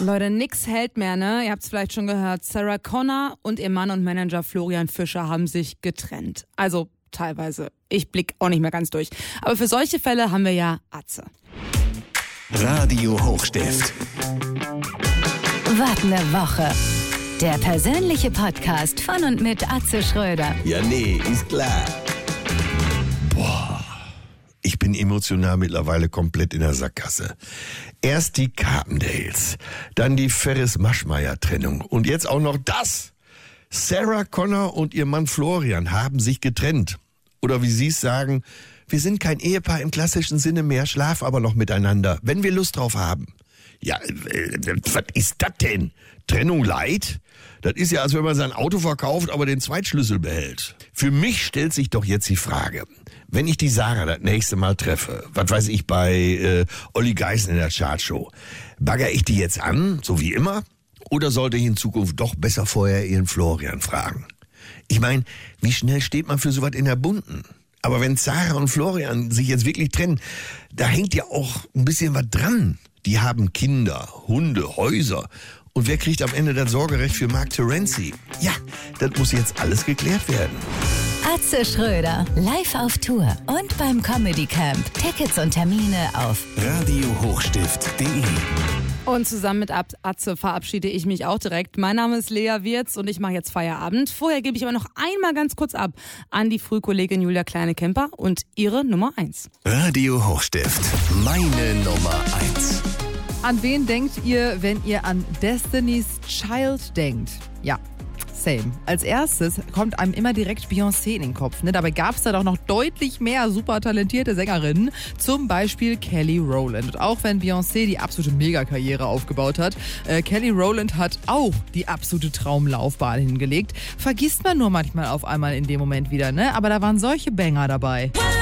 Leute, nix hält mehr, ne? Ihr habt es vielleicht schon gehört. Sarah Connor und ihr Mann und Manager Florian Fischer haben sich getrennt. Also teilweise. Ich blick auch nicht mehr ganz durch. Aber für solche Fälle haben wir ja Atze. Radio Hochstift. Wart eine Woche. Der persönliche Podcast von und mit Atze Schröder. Ja, nee, ist klar. Ich bin emotional mittlerweile komplett in der Sackgasse. Erst die Carpendales, dann die Ferris-Maschmeyer-Trennung und jetzt auch noch das. Sarah Connor und ihr Mann Florian haben sich getrennt. Oder wie sie es sagen, wir sind kein Ehepaar im klassischen Sinne mehr, schlafen aber noch miteinander, wenn wir Lust drauf haben. Ja, was ist das denn? Trennung light? Das ist ja, als wenn man sein Auto verkauft, aber den Zweitschlüssel behält. Für mich stellt sich doch jetzt die Frage, wenn ich die Sarah das nächste Mal treffe, was weiß ich, bei Olli Geißen in der Chartshow, bagger ich die jetzt an, so wie immer? Oder sollte ich in Zukunft doch besser vorher ihren Florian fragen? Ich meine, wie schnell steht man für sowas in der Bunten? Aber wenn Sarah und Florian sich jetzt wirklich trennen, da hängt ja auch ein bisschen was dran. Die haben Kinder, Hunde, Häuser. Und wer kriegt am Ende das Sorgerecht für Mark Terenzi? Ja, das muss jetzt alles geklärt werden. Atze Schröder, live auf Tour und beim Comedy Camp. Tickets und Termine auf radiohochstift.de. Und zusammen mit Atze verabschiede ich mich auch direkt. Mein Name ist Lea Wirz und ich mache jetzt Feierabend. Vorher gebe ich aber noch einmal ganz kurz ab an die Frühkollegin Julia Kleine-Kemper und ihre Nummer 1. Radio Hochstift, meine Nummer 1. An wen denkt ihr, wenn ihr an Destiny's Child denkt? Ja, same. Als erstes kommt einem immer direkt Beyoncé in den Kopf. Ne? Dabei gab es da doch noch deutlich mehr super talentierte Sängerinnen. Zum Beispiel Kelly Rowland. Und auch wenn Beyoncé die absolute Megakarriere aufgebaut hat, Kelly Rowland hat auch die absolute Traumlaufbahn hingelegt. Vergisst man nur manchmal auf einmal in dem Moment wieder, ne? Aber da waren solche Banger dabei.